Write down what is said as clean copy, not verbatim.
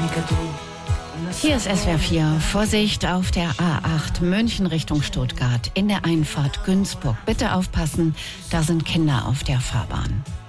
Hier ist SWR 4. Vorsicht auf der A8 München Richtung Stuttgart in der Einfahrt Günzburg. Bitte aufpassen, da sind Kinder auf der Fahrbahn.